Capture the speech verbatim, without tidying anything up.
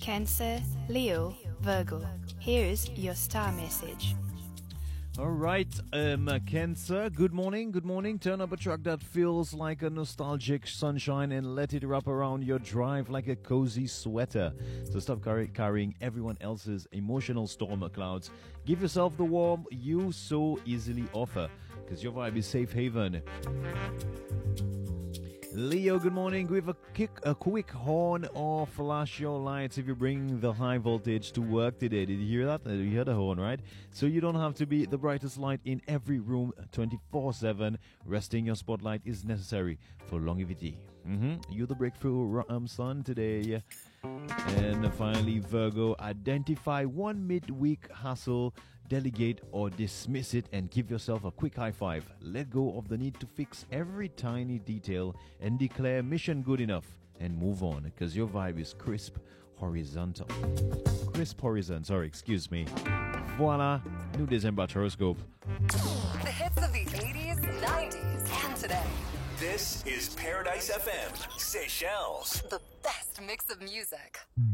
Cancer, Leo, Virgo. Here's your star message. All right, um, Cancer, good morning, good morning. Turn up a truck that feels like a nostalgic sunshine and let it wrap around your drive like a cozy sweater. So stop car- carrying everyone else's emotional storm clouds. Give yourself the warmth you so easily offer, because your vibe is safe haven. Leo, good morning. Give a quick, a quick horn or flash your lights if you bring the high voltage to work today. Did you hear that? You heard the horn, right? So you don't have to be the brightest light in every room twenty-four seven. Resting your spotlight is necessary for longevity. Mm-hmm. You're the breakthrough um, son today. And finally, Virgo, identify one midweek hassle, delegate or dismiss it, and give yourself a quick high five. Let go of the need to fix every tiny detail and declare mission good enough and move on, because your vibe is crisp horizontal. Crisp horizon, sorry, excuse me. Voila, new December horoscope. The hits of the eighties, nineties, and today. This is Paradise F M, Seychelles. The best mix of music.